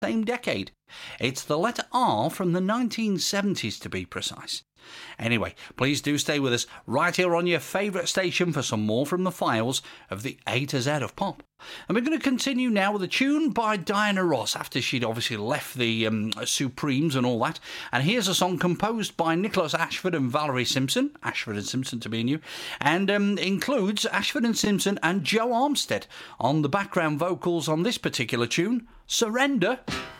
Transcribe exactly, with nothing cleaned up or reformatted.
same decade. It's the letter R from the nineteen seventies to be precise. Anyway, please do stay with us right here on your favourite station for some more from the files of the A to Z of pop. And we're going to continue now with a tune by Diana Ross after she'd obviously left the um, Supremes and all that. And here's a song composed by Nicholas Ashford and Valerie Simpson, Ashford and Simpson to be new, and um, includes Ashford and Simpson and Joe Armstead on the background vocals on this particular tune, Surrender.